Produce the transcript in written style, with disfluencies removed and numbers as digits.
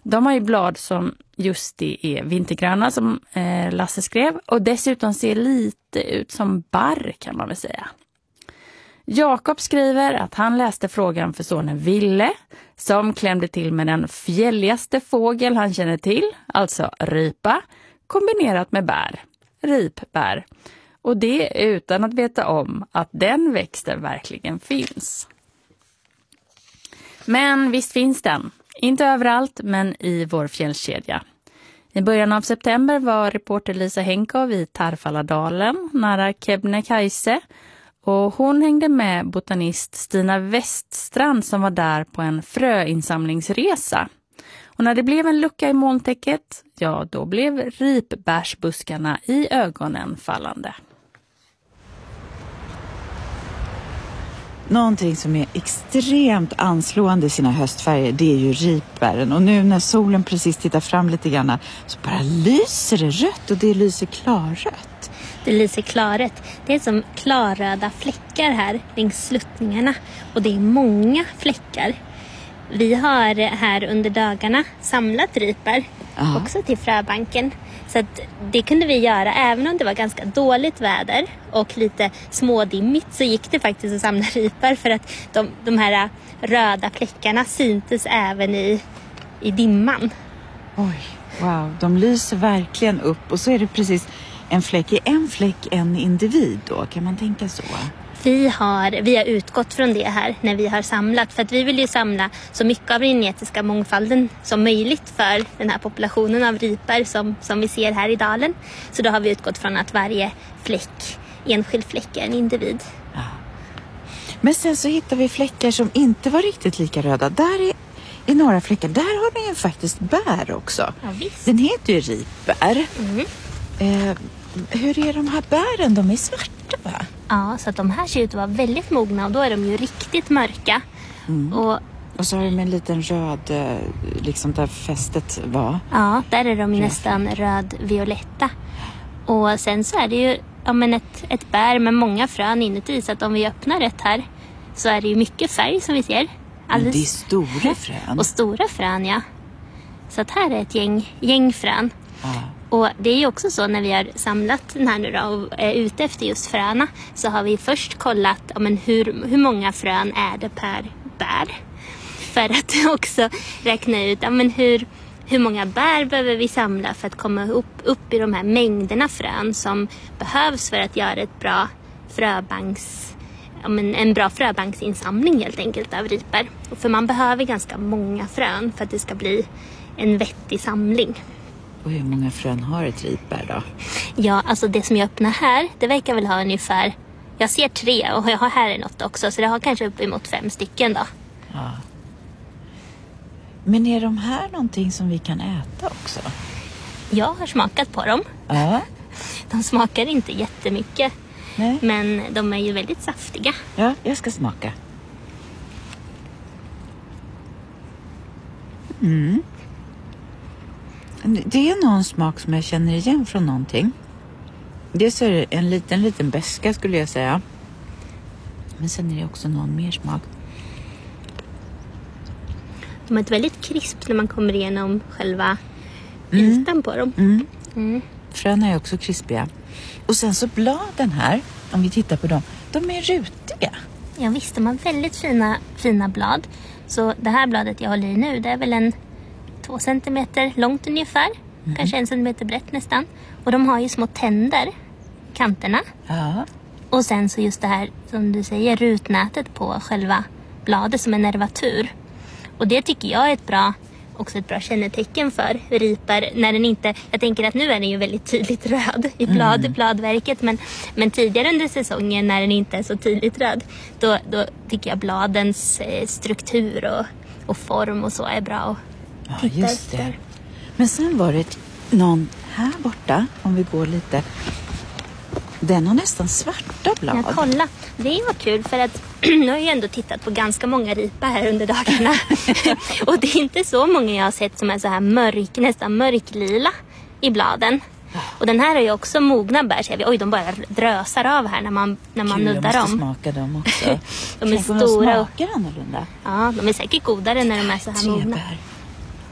De har ju blad som just det är vintergröna som Lasse skrev. Och dessutom ser lite ut som barr kan man väl säga. Jakob skriver att han läste frågan för sonen Ville som klämde till med den fjälligaste fågel han känner till, alltså ripa, kombinerat med bär, ripbär. Och det utan att veta om att den växten verkligen finns. Men visst finns den. Inte överallt, men i vår fjällkedja. I början av september var reporter Lisa Henkov i Tarfaladalen, nära Kebnekaise. Och hon hängde med botanist Stina Weststrand som var där på en fröinsamlingsresa. Och när det blev en lucka i molntäcket, ja då blev ripbärsbuskarna i ögonen fallande. Någonting som är extremt anslående i sina höstfärger, det är ju ripbären. Och nu när solen precis tittar fram lite grann så bara lyser det rött och det lyser klarrött. Det lyser klarrött. Det är som klarröda fläckar här längs sluttningarna. Och det är många fläckar. Vi har här under dagarna samlat ripar också till fröbanken. Så att det kunde vi göra även om det var ganska dåligt väder och lite smådimmigt, så gick det faktiskt att samla ripar för att de här röda fläckarna syntes även i dimman. Oj, wow, de lyser verkligen upp och så är det precis en fläck en individ då, kan man tänka så? Vi har utgått från det här när vi har samlat, för att vi vill ju samla så mycket av den genetiska mångfalden som möjligt för den här populationen av ripar som vi ser här i dalen. Så då har vi utgått från att varje enskild fläck är en individ. Ja. Men sen så hittar vi fläckar som inte var riktigt lika röda. Där är några fläckar, där har den ju faktiskt bär också. Ja, visst. Den heter ju ripbär. Hur är de här bären? De är svarta, va? Ja, så att de här ser ut att vara väldigt mogna och då är de ju riktigt mörka. Och så har de en liten röd, liksom där fästet var. Ja, där är de nästan röd-violetta. Och sen så är det ju ett bär med många frön inuti, så att om vi öppnar rätt här så är det ju mycket färg som vi ser. Men det är stora frön. Och stora frön, ja. Så att här är ett gäng frön. Ja. Och det är ju också så när vi har samlat den här nu då och är ute efter just fröna, så har vi först kollat hur många frön är det per bär. För att också räkna ut hur många bär behöver vi samla för att komma upp i de här mängderna frön som behövs för att göra ett bra en bra fröbanksinsamling helt enkelt av ripar. För man behöver ganska många frön för att det ska bli en vettig samling. Och hur många frön har ett ripbär då? Ja, alltså det som jag öppnar här, det verkar väl ha ungefär, jag ser 3 och jag har här något också, så det har kanske uppemot 5 stycken då. Ja. Men är de här någonting som vi kan äta också? Jag har smakat på dem. Ja. De smakar inte jättemycket. Nej. Men de är ju väldigt saftiga. Ja, jag ska smaka. Det är någon smak som jag känner igen från någonting. Det är en liten beska skulle jag säga. Men sen är det också någon mer smak. De är ett väldigt krisp när man kommer igenom själva ytan på dem. Fröna är också krispiga. Och sen så bladen här, om vi tittar på dem, de är rutiga. Ja visst, de har väldigt fina blad. Så det här bladet jag håller i nu, det är väl 2 centimeter långt ungefär. Kanske 1 centimeter brett nästan. Och de har ju små tänder, kanterna. Ja. Och sen så just det här, som du säger, rutnätet på själva bladet som en nervatur. Och det tycker jag är också ett bra kännetecken för ripar. När den inte, jag tänker att nu är den ju väldigt tydligt röd i bladverket. Men tidigare under säsongen när den inte är så tydligt röd, då tycker jag bladens struktur och form och så är bra att titta just det. efter. Men sen var det någon här borta, om vi går lite. Den har nästan svarta blad. Ja, kolla. Det var kul för att nu har jag ändå tittat på ganska många ripar här under dagarna. Och det är inte så många jag har sett som är så här nästan mörklila i bladen. Och den här är ju också mogna bär, ser vi. Oj, de bara drösar av här när man nuddar dem. Jag måste smaka dem också. De är stora. stora. De smakar annorlunda. Ja, de är säkert godare när de är så här mogna.